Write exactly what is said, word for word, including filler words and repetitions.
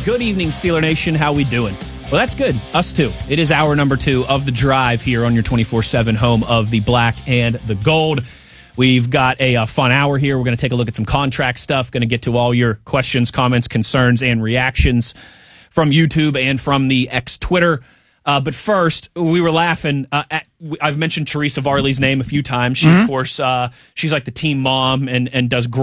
Good evening, Steeler Nation. How we doing? Well, that's good. Us too. It is hour number two of The Drive here on your twenty-four seven home of the black and the gold. We've got a, a fun hour here. We're going to take a look at some contract stuff. Going to get to all your questions, comments, concerns, and reactions from YouTube and from the X Twitter. Uh, but first, we were laughing. Uh, at, I've mentioned Teresa Varley's name a few times. She, mm-hmm. of course, uh, she's like the team mom and, and does great.